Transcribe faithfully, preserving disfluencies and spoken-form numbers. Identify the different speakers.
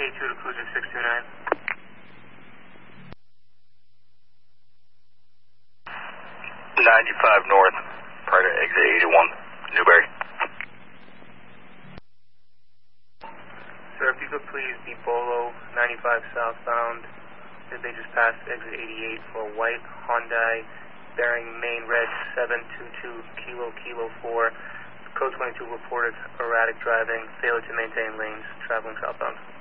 Speaker 1: two to Cruiser six two nine.
Speaker 2: ninety-five north, prior to exit eighty-one, Newberry.
Speaker 1: Sir, if you could please be Bolo, ninety-five southbound. Did they just pass exit eighty-eight for a white Hyundai bearing main red seven two two kilo kilo four. Code twenty-two reported erratic driving, failure to maintain lanes, traveling southbound.